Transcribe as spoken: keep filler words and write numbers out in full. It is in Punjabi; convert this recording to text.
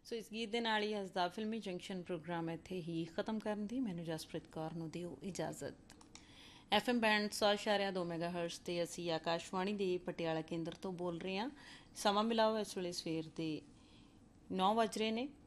ਸੋ ਇਸ ਗੀਤ ਦੇ ਨਾਲ ਹੀ ਅੱਜ ਦਾ ਫਿਲਮੀ ਜੰਕਸ਼ਨ ਪ੍ਰੋਗਰਾਮ ਇੱਥੇ ਹੀ ਖ਼ਤਮ ਕਰਨ ਦੀ ਮੈਨੂੰ ਜਸਪ੍ਰੀਤ ਕੌਰ ਨੂੰ ਦਿਓ ਇਜਾਜ਼ਤ। ਐਫ ਐਮ ਬੈਂਡ ਸੌ ਇਸ਼ਾਰਿਆ ਦੋ ਮੈਗਾ ਹਰਟਸ 'ਤੇ ਅਸੀਂ ਆਕਾਸ਼ਵਾਣੀ ਦੇ ਪਟਿਆਲਾ ਕੇਂਦਰ ਤੋਂ ਬੋਲ ਰਹੇ ਹਾਂ। ਸਮਾਂ ਮਿਲਾਓ ਇਸ ਵੇਲੇ ਸਵੇਰ ਦੇ ਨੌ ਵੱਜ ਰਹੇ ਨੇ